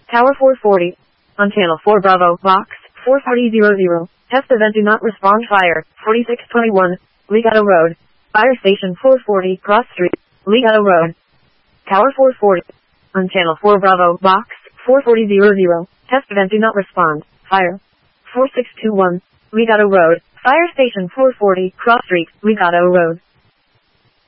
Tower 440. On channel 4 Bravo, box 44000. Test event do not respond fire, 4621, Legato Road. Fire station 440, Cross Street, Legato Road. Tower 440. On channel 4 Bravo, box 44000. Test event do not respond, fire, 4621, Legato Road. Fire station 440, Cross Street, Legato Road.